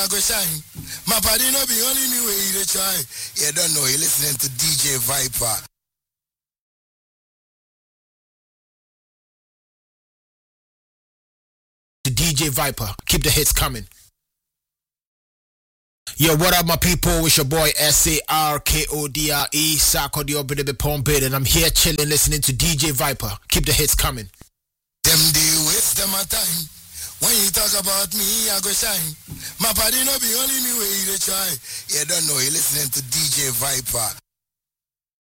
I go shine. My body no be only me way you try. You don't know, you listening to DJ Viper. The DJ Viper, keep the hits coming. Yo, what up, my people? It's your boy SARKODRE, Sarko the Obede Pompid, and I'm here chilling, listening to DJ Viper. Keep the hits coming. Them they waste them my time. When you talk about me, I go shine. My body no be only me way you try. You don't know, you listening to DJ Viper.